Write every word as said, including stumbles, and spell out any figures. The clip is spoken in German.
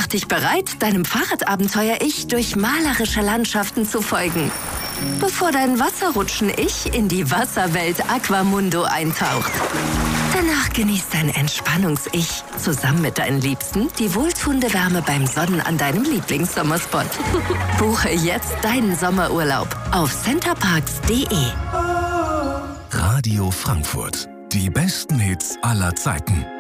dich bereit, deinem Fahrradabenteuer-Ich durch malerische Landschaften zu folgen. Bevor dein Wasserrutschen-Ich in die Wasserwelt Aquamundo eintaucht. Danach genießt dein Entspannungs-Ich zusammen mit deinen Liebsten die wohltuende Wärme beim Sonnen an deinem Lieblingssommerspot. Buche jetzt deinen Sommerurlaub auf centerparks punkt de. Radio Frankfurt. Die besten Hits aller Zeiten.